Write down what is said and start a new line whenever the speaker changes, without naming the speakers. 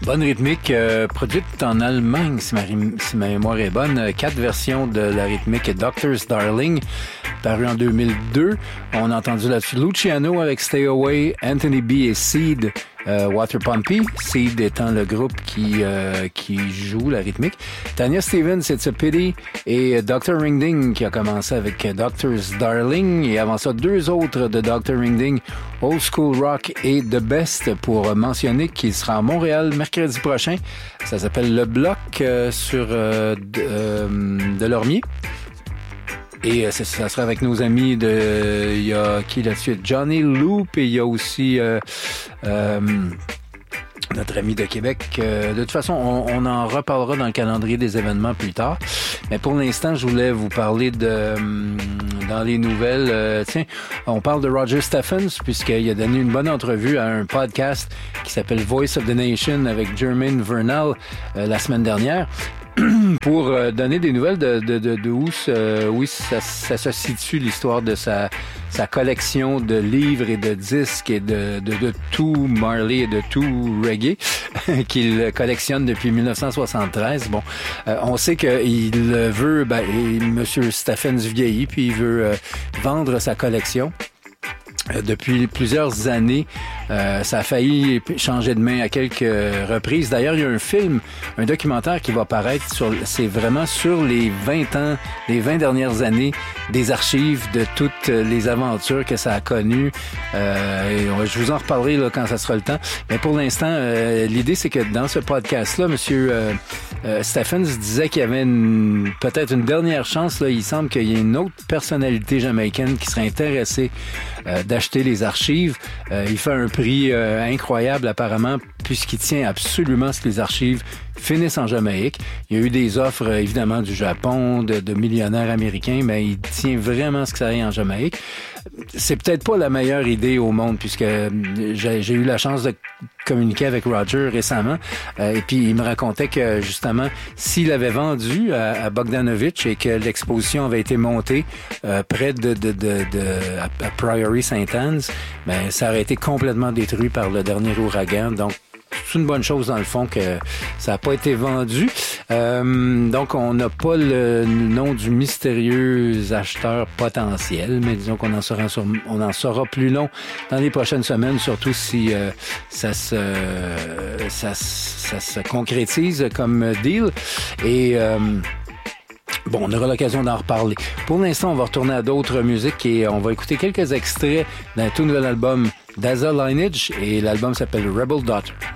Bonne rythmique, produite en Allemagne, si ma mémoire est bonne. 4 versions de la rythmique Doctor's Darling, paru en 2002. On a entendu là-dessus Luciano avec Stay Away, Anthony B et Seed, Water Pumpy, Seed étant le groupe qui joue la rythmique. Tanya Stevens, It's a Pity, et Dr. Ringding qui a commencé avec Doctor's Darling, et avant ça 2 autres de Dr. Ringding, Old School Rock et The Best, pour mentionner qu'il sera à Montréal mercredi prochain. Ça s'appelle Le Bloc sur Delormier. Et ça sera avec nos amis de... Il y a qui là-dessus? Johnny Loop, et il y a aussi notre ami de Québec. De toute façon, on en reparlera dans le calendrier des événements plus tard. Mais pour l'instant, je voulais vous parler de... dans les nouvelles... tiens, on parle de Roger Stephens, puisqu'il a donné une bonne entrevue à un podcast qui s'appelle Voice of the Nation avec Jermaine Vernal la semaine dernière. Pour donner des nouvelles de où ça se situe, l'histoire de sa collection de livres et de disques et de tout Marley et de tout reggae qu'il collectionne depuis 1973. Bon, on sait qu'il veut, Monsieur Stephens vieillit, puis il veut vendre sa collection. Depuis plusieurs années, ça a failli changer de main à quelques reprises. D'ailleurs, il y a un documentaire qui va paraître c'est vraiment sur les 20 dernières années des archives de toutes les aventures que ça a connues. Et je vous en reparlerai là, quand ça sera le temps. Mais pour l'instant, l'idée, c'est que dans ce podcast-là, Monsieur Stephens disait qu'il y avait peut-être une dernière chance. Là, il semble qu'il y ait une autre personnalité jamaïcaine qui serait intéressée d'acheter les archives. Il fait un prix incroyable apparemment, puisqu'il tient absolument à ce que les archives finissent en Jamaïque. Il y a eu des offres évidemment du Japon, de millionnaires américains, mais il tient vraiment à ce que ça aille en Jamaïque. C'est peut-être pas la meilleure idée au monde, puisque j'ai eu la chance de communiquer avec Roger récemment, et puis il me racontait que justement, s'il avait vendu à Bogdanovich et que l'exposition avait été montée près à Priory St. Anne's, ben ça aurait été complètement détruit par le dernier ouragan. Donc c'est une bonne chose dans le fond que ça n'a pas été vendu. Donc on n'a pas le nom du mystérieux acheteur potentiel, mais disons qu'on en saura plus long dans les prochaines semaines, surtout si ça se concrétise comme deal. Et bon, on aura l'occasion d'en reparler. Pour l'instant, on va retourner à d'autres musiques et on va écouter quelques extraits d'un tout nouvel album d'Asa Lineage, et l'album s'appelle Rebel Daughter.